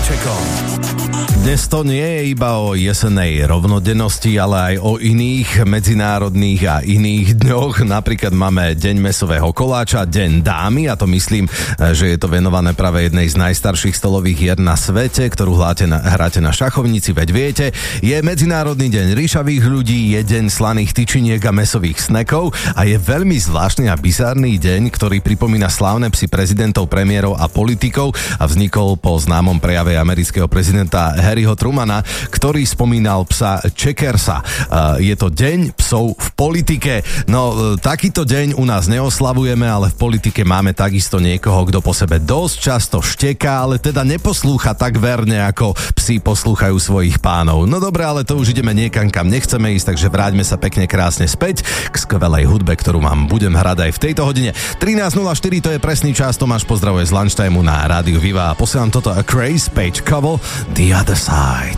Vlčekom. Dnes to nie je iba o jesenej rovnodennosti, ale aj o iných medzinárodných a iných dňoch. Napríklad máme Deň mäsového koláča, Deň dámy, a to myslím, že je to venované práve jednej z najstarších stolových hier na svete, ktorú hráte na šachovnici, veď viete. Je Medzinárodný deň ríšavých ľudí, je Deň slaných tyčiniek a mäsových snekov a je veľmi zvláštny a bizarný deň, ktorý pripomína slávne psy prezidentov, premiérov a politikov a vznikol po známom prejave amerického prezidenta Harryho Trumana, ktorý spomínal psa Checkersa. Je to deň psov v politike. No, takýto deň u nás neoslavujeme, ale v politike máme takisto niekoho, kto po sebe dosť často šteká, ale teda neposlúcha tak verne, ako psi poslúchajú svojich pánov. No dobre, ale to už ideme niekam, kam nechceme ísť, takže vráťme sa pekne krásne späť k skvelej hudbe, ktorú vám budem hrať aj v tejto hodine. 13.04, to je presný čas, Tomáš pozdravuje z Lunchtime na Rádiu Viva a posielam toto A Craze, Page Cover, The Other Side.